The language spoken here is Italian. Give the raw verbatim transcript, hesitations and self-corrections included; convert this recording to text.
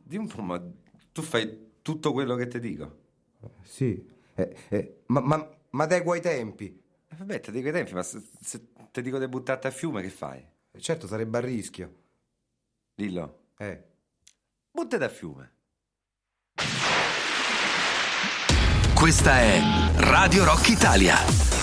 Di un po', ma tu fai tutto quello che ti dico? Sì, eh, eh, ma, ma, ma adeguo ai tempi. Eh, vabbè, ti dico i tempi, ma se, se ti dico di buttarti a fiume, che fai? Certo, sarebbe a rischio. Dillo. Eh. Buttati a fiume. Questa è Radio Rock Italia.